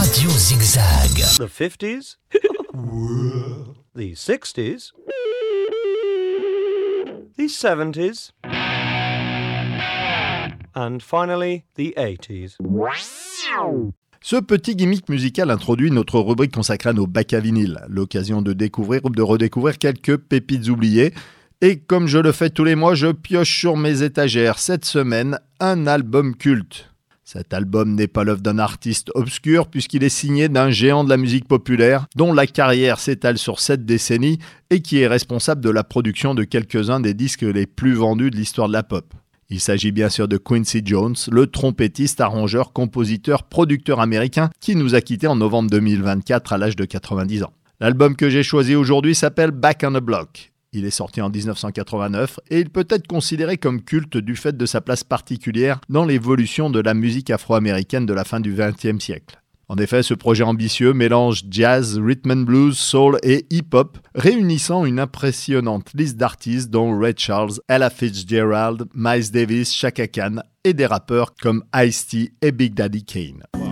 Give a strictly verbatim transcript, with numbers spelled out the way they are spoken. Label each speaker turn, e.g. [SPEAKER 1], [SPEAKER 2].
[SPEAKER 1] Radio Zigzag.
[SPEAKER 2] The fifties, the sixties, the seventies, and finally the eighties.
[SPEAKER 3] Ce petit gimmick musical introduit notre rubrique consacrée à nos bacs à vinyle, l'occasion de découvrir ou de redécouvrir quelques pépites oubliées. Et comme je le fais tous les mois, je pioche sur mes étagères cette semaine un album culte. Cet album n'est pas l'œuvre d'un artiste obscur puisqu'il est signé d'un géant de la musique populaire dont la carrière s'étale sur sept décennies et qui est responsable de la production de quelques-uns des disques les plus vendus de l'histoire de la pop. Il s'agit bien sûr de Quincy Jones, le trompettiste, arrangeur, compositeur, producteur américain qui nous a quittés en novembre deux mille vingt-quatre à l'âge de quatre-vingt-dix ans. L'album que j'ai choisi aujourd'hui s'appelle Back on the Block. Il est sorti en dix-neuf cent quatre-vingt-neuf et il peut être considéré comme culte du fait de sa place particulière dans l'évolution de la musique afro-américaine de la fin du vingtième siècle. En effet, ce projet ambitieux mélange jazz, rhythm and blues, soul et hip-hop, réunissant une impressionnante liste d'artistes dont Ray Charles, Ella Fitzgerald, Miles Davis, Chaka Khan et des rappeurs comme Ice-T et Big Daddy Kane.